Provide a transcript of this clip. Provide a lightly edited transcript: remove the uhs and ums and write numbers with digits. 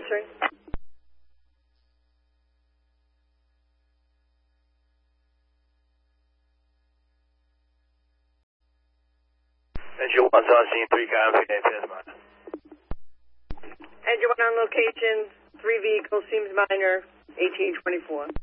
answering. Engine 1's on scene, 3 copy, 8 minor. Engine 1 on location, 3 vehicles, seems minor, 1824.